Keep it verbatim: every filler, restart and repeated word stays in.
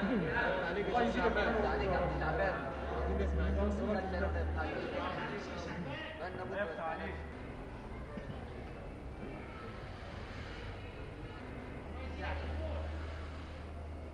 عليك يا شيخ شعبان، عليك يا عبد العباد. عايزين نسمع الصورة اللي انا بتاعتك.